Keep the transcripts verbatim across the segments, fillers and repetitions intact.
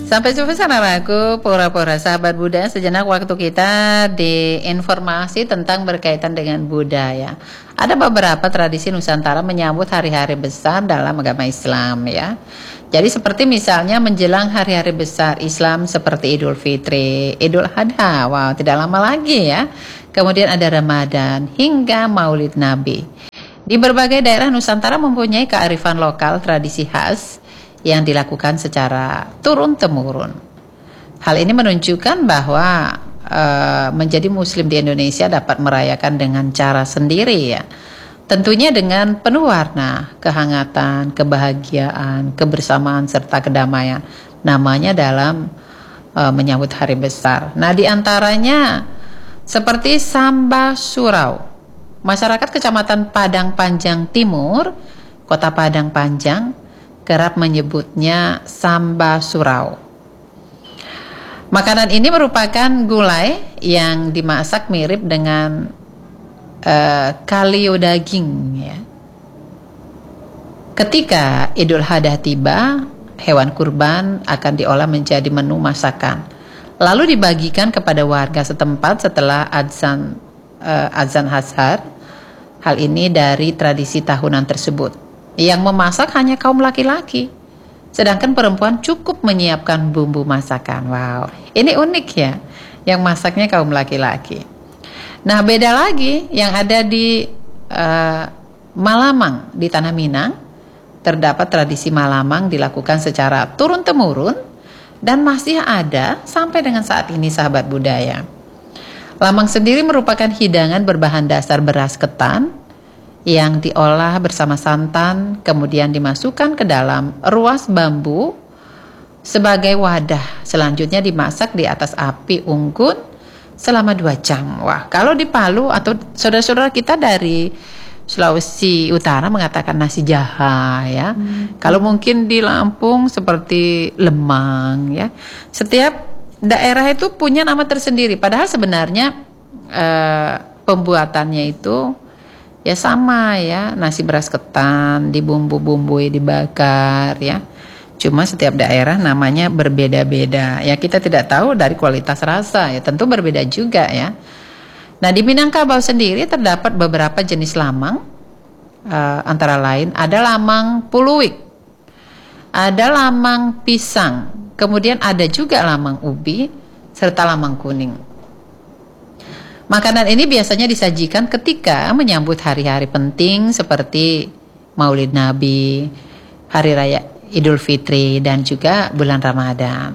Sampai jumpa saudaraku, pura-pura sahabat Buddha. Sejenak waktu kita di informasi tentang berkaitan dengan budaya. Ada beberapa tradisi Nusantara menyambut hari-hari besar dalam agama Islam ya. Jadi seperti misalnya menjelang hari-hari besar Islam seperti Idul Fitri, Idul Adha, wow tidak lama lagi ya. Kemudian ada Ramadan hingga Maulid Nabi. Di berbagai daerah Nusantara mempunyai kearifan lokal tradisi khas yang dilakukan secara turun-temurun. Hal ini menunjukkan bahwa e, menjadi muslim di Indonesia dapat merayakan dengan cara sendiri ya. Tentunya dengan penuh warna, kehangatan, kebahagiaan, kebersamaan serta kedamaian. Namanya dalam e, menyambut hari besar. Nah, di antaranya seperti Samba Surau. Masyarakat Kecamatan Padang Panjang Timur, Kota Padang Panjang, kerap menyebutnya Samba Surau. Makanan ini merupakan gulai yang dimasak mirip dengan uh, kalio daging ya. Ketika Idul Adha tiba, hewan kurban akan diolah menjadi menu masakan, lalu dibagikan kepada warga setempat setelah azan uh, azan Ashar. Hal ini dari tradisi tahunan tersebut. Yang memasak hanya kaum laki-laki, sedangkan perempuan cukup menyiapkan bumbu masakan. Wow, ini unik ya, yang masaknya kaum laki-laki. Nah, beda lagi yang ada di uh, Malamang di Tanah Minang. Terdapat tradisi Malamang dilakukan secara turun-temurun dan masih ada sampai dengan saat ini sahabat budaya. Lamang sendiri merupakan hidangan berbahan dasar beras ketan yang diolah bersama santan, kemudian dimasukkan ke dalam ruas bambu sebagai wadah. Selanjutnya dimasak di atas api unggun selama dua jam. Wah, kalau di Palu atau saudara-saudara kita dari Sulawesi Utara mengatakan nasi jaha ya. Hmm. Kalau mungkin di Lampung seperti lemang ya. Setiap daerah itu punya nama tersendiri. Padahal sebenarnya eh, pembuatannya itu ya sama ya, nasi beras ketan dibumbu-bumbui, dibakar ya. Cuma setiap daerah namanya berbeda-beda. Ya kita tidak tahu dari kualitas rasa ya, tentu berbeda juga ya. Nah, di Minangkabau sendiri terdapat beberapa jenis lamang. Uh, antara lain ada lamang puluwik, ada lamang pisang, kemudian ada juga lamang ubi serta lamang kuning. Makanan ini biasanya disajikan ketika menyambut hari-hari penting seperti Maulid Nabi, Hari Raya Idul Fitri, dan juga bulan Ramadan.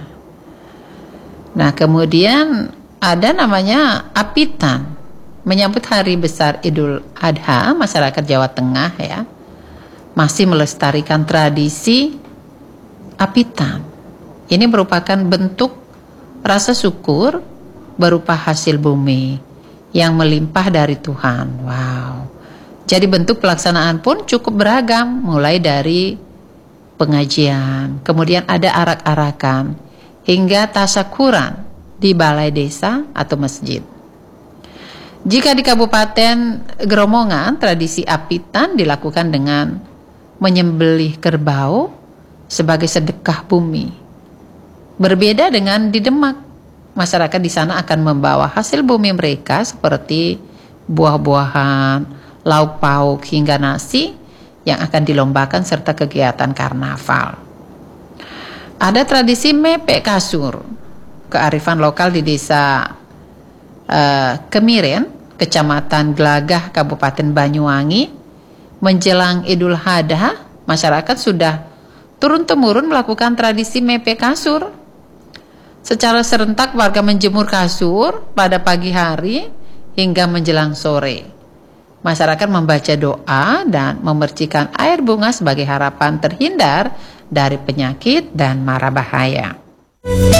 Nah, kemudian ada namanya apitan. Menyambut hari besar Idul Adha, masyarakat Jawa Tengah ya masih melestarikan tradisi apitan. Ini merupakan bentuk rasa syukur berupa hasil bumi yang melimpah dari Tuhan. Wow. Jadi bentuk pelaksanaan pun cukup beragam, mulai dari pengajian, kemudian ada arak-arakan, hingga tasyakuran di balai desa atau masjid. Jika di Kabupaten Gromongan, tradisi apitan dilakukan dengan menyembelih kerbau sebagai sedekah bumi. Berbeda dengan di Demak, masyarakat di sana akan membawa hasil bumi mereka seperti buah-buahan, lauk pauk hingga nasi yang akan dilombakan serta kegiatan karnaval. Ada tradisi mepek kasur, kearifan lokal di desa uh, Kemiren, Kecamatan Glagah, Kabupaten Banyuwangi. Menjelang Idul Adha, masyarakat sudah turun-temurun melakukan tradisi mepek kasur. Secara serentak warga menjemur kasur pada pagi hari hingga menjelang sore. Masyarakat membaca doa dan memercikan air bunga sebagai harapan terhindar dari penyakit dan mara bahaya.